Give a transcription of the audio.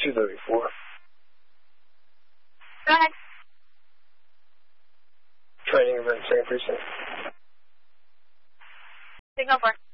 234. Go ahead. Training event, second precinct. Signal 4.